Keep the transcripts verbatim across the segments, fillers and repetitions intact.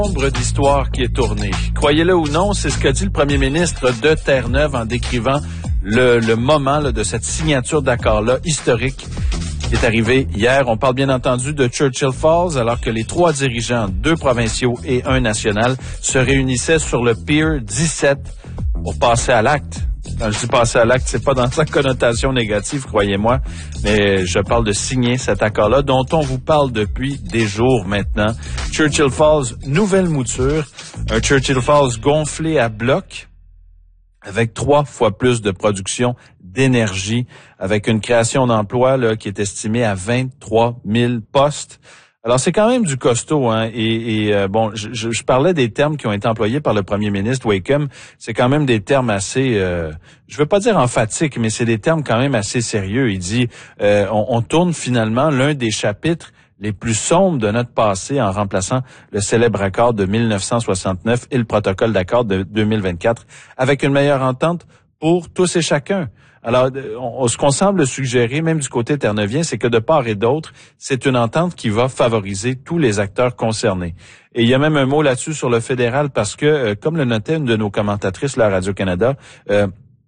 Nombre d'histoires qui est tournée. Croyez-le ou non, c'est ce qu'a dit le premier ministre de Terre-Neuve en décrivant le, le moment là, de cette signature d'accord-là historique qui est arrivée hier. On parle bien entendu de Churchill Falls, alors que les trois dirigeants, deux provinciaux et un national, se réunissaient sur le Pier dix-sept pour passer à l'acte. Quand je dis passer à l'acte, c'est pas dans sa connotation négative, croyez-moi, mais je parle de signer cet accord-là dont on vous parle depuis des jours maintenant. Churchill Falls, nouvelle mouture, un Churchill Falls gonflé à bloc, avec trois fois plus de production d'énergie, avec une création d'emplois là, qui est estimée à vingt-trois mille postes. Alors, c'est quand même du costaud, hein, et, et euh, bon, je, je, je parlais des termes qui ont été employés par le premier ministre Wakeham. C'est quand même des termes assez, euh, je veux pas dire emphatiques, mais c'est des termes quand même assez sérieux. Il dit, euh, on, on tourne finalement l'un des chapitres les plus sombres de notre passé en remplaçant le célèbre accord de mille neuf cent soixante-neuf et le protocole d'accord de deux mille vingt-quatre avec une meilleure entente pour tous et chacun. Alors, on, ce qu'on semble suggérer, même du côté terneuvien, c'est que de part et d'autre, c'est une entente qui va favoriser tous les acteurs concernés. Et il y a même un mot là-dessus sur le fédéral parce que, euh, comme le notait une de nos commentatrices là, à Radio-Canada, euh,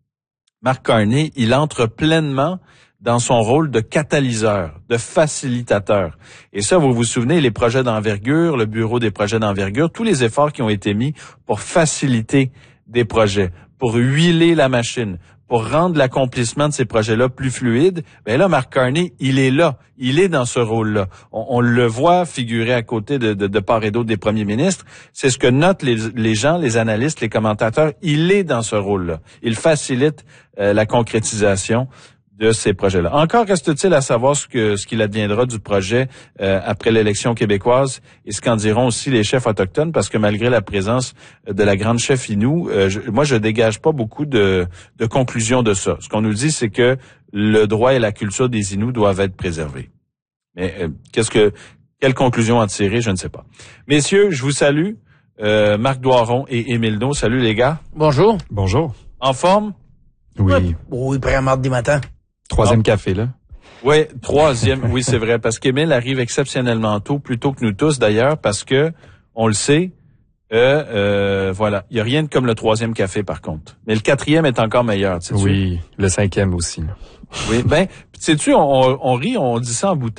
Mark Carney, il entre pleinement dans son rôle de catalyseur, de facilitateur. Et ça, vous vous souvenez, les projets d'envergure, le bureau des projets d'envergure, tous les efforts qui ont été mis pour faciliter des projets, pour huiler la machine, pour rendre l'accomplissement de ces projets-là plus fluide, ben là, Mark Carney, il est là. Il est dans ce rôle-là. On, on le voit figurer à côté de, de, de part et d'autre des premiers ministres. C'est ce que notent les, les gens, les analystes, les commentateurs. Il est dans ce rôle-là. Il facilite euh, la concrétisation de ces projets-là. Encore reste-t-il à savoir ce que ce qu'il adviendra du projet euh, après l'élection québécoise et ce qu'en diront aussi les chefs autochtones, parce que malgré la présence de la grande chef Innu, euh, je, moi je dégage pas beaucoup de, de conclusions de ça. Ce qu'on nous dit, c'est que le droit et la culture des Inuits doivent être préservés. Mais euh, qu'est-ce que quelle conclusion en tirer, je ne sais pas. Messieurs, je vous salue. Euh, Marc Doiron et Émile Naud. Salut les gars. Bonjour. Bonjour. En forme? Oui. Oui, prêt à mardi matin. Troisième Ah. café, là. Oui, troisième, oui, c'est vrai, parce qu'Émile arrive exceptionnellement tôt, plus tôt que nous tous d'ailleurs, parce que, on le sait, euh, euh, voilà, il n'y a rien de comme le troisième café par contre. Mais le quatrième est encore meilleur, tu sais. Oui, le cinquième aussi. Là. Oui, ben, sais-tu, on, on rit, on dit ça en bouteille.